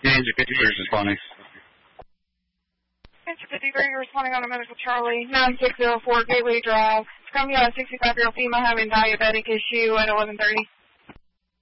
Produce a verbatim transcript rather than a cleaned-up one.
Danger fifty-three responding. Danger fifty-three responding on a medical Charlie, nine six zero four Gateway Drive. From you, a sixty-five-year-old female having diabetic issue at eleven thirty.